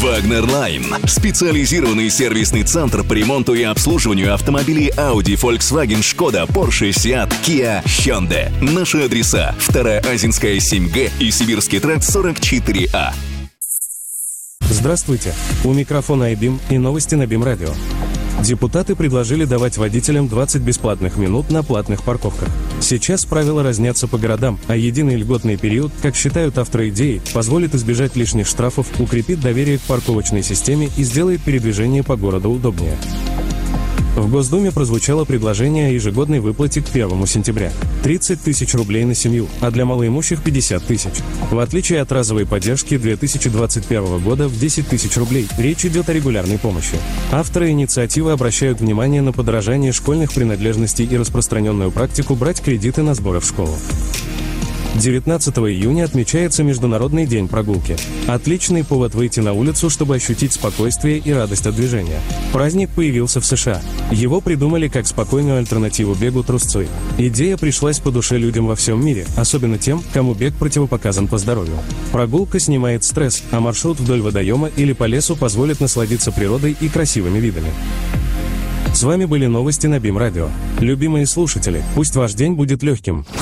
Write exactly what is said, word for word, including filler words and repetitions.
Wagner Line. Специализированный сервисный центр по ремонту и обслуживанию автомобилей Audi, Volkswagen, Skoda, Porsche, Seat, Kia, Hyundai. Наши адреса: Вторая Азинская, семь Г и Сибирский тракт, сорок четыре А. Здравствуйте. У микрофона Айбим и новости на БИМ Радио. Депутаты предложили давать водителям двадцать бесплатных минут на платных парковках. Сейчас правила разнятся по городам, а единый льготный период, как считают авторы идеи, позволит избежать лишних штрафов, укрепит доверие к парковочной системе и сделает передвижение по городу удобнее. В Госдуме прозвучало предложение о ежегодной выплате к первому сентября. тридцать тысяч рублей на семью, а для малоимущих пятьдесят тысяч. В отличие от разовой поддержки две тысячи двадцать первого года в десять тысяч рублей, речь идет о регулярной помощи. Авторы инициативы обращают внимание на подорожание школьных принадлежностей и распространенную практику брать кредиты на сборы в школу. девятнадцатого июня отмечается Международный день прогулки. Отличный повод выйти на улицу, чтобы ощутить спокойствие и радость от движения. Праздник появился в США. Его придумали как спокойную альтернативу бегу трусцой. Идея пришлась по душе людям во всем мире, особенно тем, кому бег противопоказан по здоровью. Прогулка снимает стресс, а маршрут вдоль водоема или по лесу позволит насладиться природой и красивыми видами. С вами были новости на БИМ Радио. Любимые слушатели, пусть ваш день будет легким.